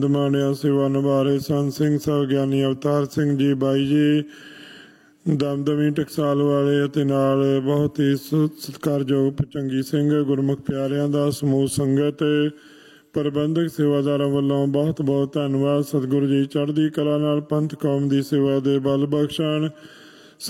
ਮਾਣਿਆ ਸੇਵਾ ਨਿਭਾ ਰਹੇ ਸੰਤ ਸਿੰਘ ਸਾਹਿਬ ਗਿਆਨੀ ਅਵਤਾਰ ਸਿੰਘ ਜੀ ਬਾਈ ਜੀ ਦਮਦਮੀ ਟਕਸਾਲ ਵਾਲੇ ਅਤੇ ਨਾਲ ਬਹੁਤ ਹੀ ਸਤਿਕਾਰਯੋਗ ਚੰਗੀ ਸਿੰਘ ਗੁਰਮੁਖ ਪਿਆਰਿਆਂ ਦਾ ਸਮੂਹ ਸੰਗਤ ਪ੍ਰਬੰਧਕ ਸੇਵਾਦਾਰਾਂ ਵੱਲੋਂ ਬਹੁਤ ਬਹੁਤ ਧੰਨਵਾਦ। ਸਤਿਗੁਰੂ ਜੀ ਚੜ੍ਹਦੀ ਕਲਾ ਨਾਲ ਪੰਥ ਕੌਮ ਦੀ ਸੇਵਾ ਦੇ ਬਲ ਬਖਸ਼ਣ।